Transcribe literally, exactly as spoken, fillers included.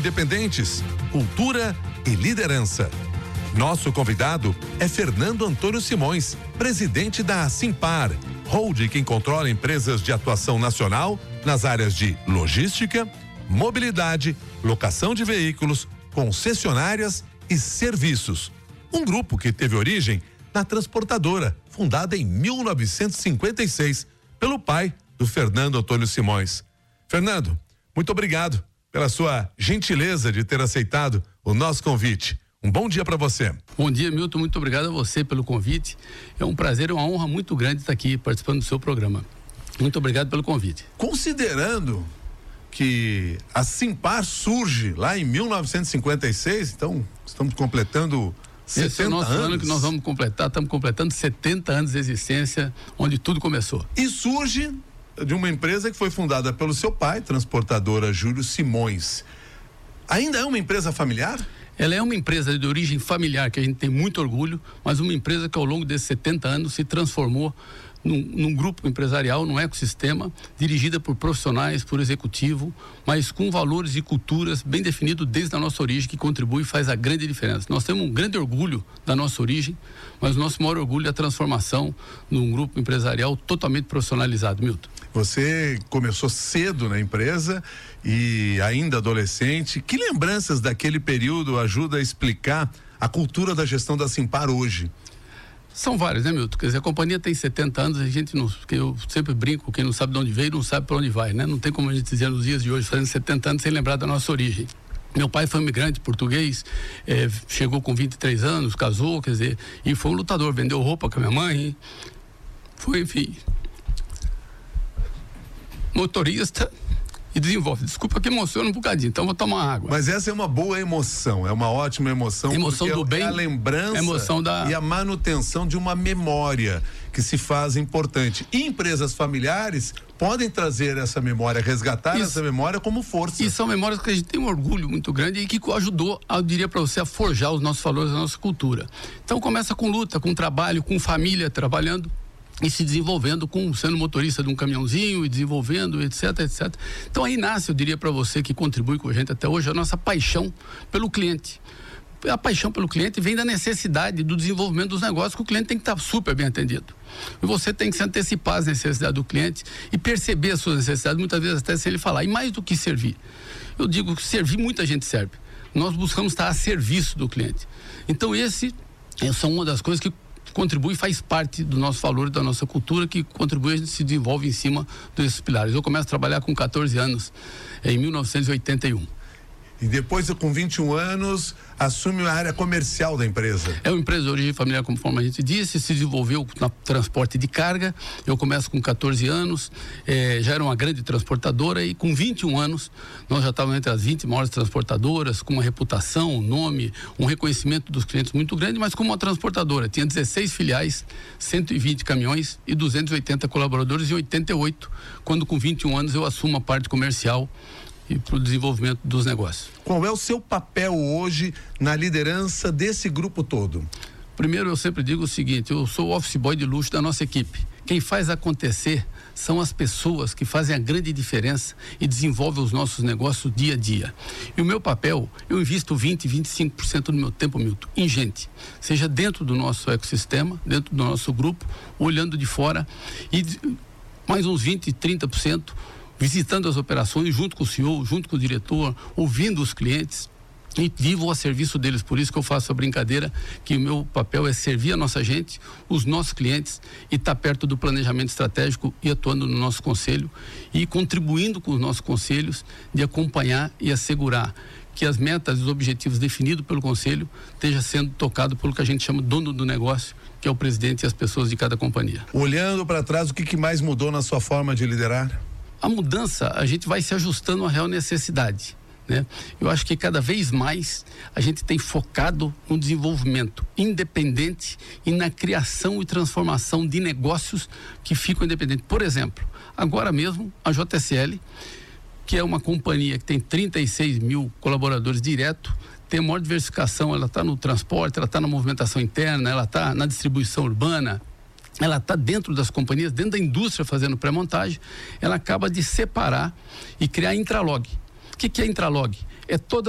independentes, cultura e liderança. Nosso convidado é Fernando Antônio Simões, presidente da Simpar, holding que controla empresas de atuação nacional nas áreas de logística, mobilidade, locação de veículos, concessionárias e serviços. Um grupo que teve origem na Transportadora, fundada em mil novecentos e cinquenta e seis pelo pai do Fernando Antônio Simões. Fernando, muito obrigado pela sua gentileza de ter aceitado o nosso convite. Um bom dia para você. Bom dia, Milton. Muito obrigado a você pelo convite. É um prazer e uma honra muito grande estar aqui participando do seu programa. Muito obrigado pelo convite. Considerando que a Simpar surge lá em mil novecentos e cinquenta e seis, então estamos completando setenta anos. Esse é o nosso anos. ano que nós vamos completar, estamos completando setenta anos de existência, onde tudo começou. E surge de uma empresa que foi fundada pelo seu pai, Transportadora Júlio Simões. Ainda é uma empresa familiar? Ela é uma empresa de origem familiar, que a gente tem muito orgulho, mas uma empresa que ao longo desses setenta anos se transformou num, num grupo empresarial, num ecossistema, dirigida por profissionais, por executivo, mas com valores e culturas bem definidos desde a nossa origem, que contribui e faz a grande diferença. Nós temos um grande orgulho da nossa origem, mas o nosso maior orgulho é a transformação num grupo empresarial totalmente profissionalizado, Milton. Você começou cedo na empresa e ainda adolescente. Que lembranças daquele período ajuda a explicar a cultura da gestão da Simpar hoje? São várias, né, Milton? Quer dizer, a companhia tem setenta anos, a gente não, que eu sempre brinco, quem não sabe de onde veio não sabe para onde vai, né? Não tem como a gente dizer nos dias de hoje, fazendo setenta anos sem lembrar da nossa origem. Meu pai foi um imigrante português, eh, chegou com vinte e três anos, casou, quer dizer, e foi um lutador, vendeu roupa com a minha mãe, foi, enfim, motorista e desenvolve. Desculpa que emociona um bocadinho, então vou tomar água. Mas essa é uma boa emoção, é uma ótima emoção. Emoção do bem, é a lembrança emoção da... e a manutenção de uma memória que se faz importante. E empresas familiares podem trazer essa memória, resgatar Isso. essa memória como força. E são memórias que a gente tem um orgulho muito grande e que ajudou, eu diria para você, a forjar os nossos valores, a nossa cultura. Então começa com luta, com trabalho, com família, trabalhando e se desenvolvendo, com sendo motorista de um caminhãozinho e desenvolvendo, etc, etcétera. Então aí nasce, eu diria para você que contribui com a gente até hoje, a nossa paixão pelo cliente. A paixão pelo cliente vem da necessidade do desenvolvimento dos negócios, que o cliente tem que estar super bem atendido. E você tem que se antecipar às necessidades do cliente e perceber as suas necessidades, muitas vezes até sem ele falar. E mais do que servir, eu digo que servir, muita gente serve. Nós buscamos estar a serviço do cliente. Então esse, essa é uma das coisas que contribui e faz parte do nosso valor, da nossa cultura, que contribui, a gente se desenvolve em cima desses pilares. Eu começo a trabalhar com catorze anos, em mil novecentos e oitenta e um. E depois, com vinte e um anos, assume a área comercial da empresa. É uma empresa de origem familiar, conforme a gente disse, se desenvolveu no transporte de carga. Eu começo com catorze anos, eh, já era uma grande transportadora e com vinte e um anos, nós já estávamos entre as vinte maiores transportadoras, com uma reputação, um nome, um reconhecimento dos clientes muito grande, mas como uma transportadora. Tinha dezesseis filiais, cento e vinte caminhões e duzentos e oitenta colaboradores em oitenta e oito, quando com vinte e um anos eu assumo a parte comercial e para o desenvolvimento dos negócios. Qual é o seu papel hoje na liderança desse grupo todo? Primeiro, eu sempre digo o seguinte, eu sou o office boy de luxo da nossa equipe. Quem faz acontecer são as pessoas que fazem a grande diferença e desenvolvem os nossos negócios dia a dia. E o meu papel, eu invisto vinte, vinte e cinco por cento do meu tempo, Milton, em gente. Seja dentro do nosso ecossistema, dentro do nosso grupo, olhando de fora e mais uns vinte, trinta por cento visitando as operações junto com o C E O, junto com o diretor, ouvindo os clientes e vivo a serviço deles. Por isso que eu faço a brincadeira que o meu papel é servir a nossa gente, os nossos clientes e estar perto do planejamento estratégico e atuando no nosso conselho e contribuindo com os nossos conselhos de acompanhar e assegurar que as metas e os objetivos definidos pelo conselho esteja sendo tocado pelo que a gente chama de dono do negócio, que é o presidente e as pessoas de cada companhia. Olhando para trás, o que, que mais mudou na sua forma de liderar? A mudança, a gente vai se ajustando à real necessidade, né? Eu acho que cada vez mais a gente tem focado no desenvolvimento independente e na criação e transformação de negócios que ficam independentes. Por exemplo, agora mesmo a J S L, que é uma companhia que tem trinta e seis mil colaboradores direto, tem a maior diversificação, ela está no transporte, ela está na movimentação interna, ela está na distribuição urbana, ela está dentro das companhias, dentro da indústria fazendo pré-montagem, ela acaba de separar e criar a Intralog. O que, que é a Intralog? É toda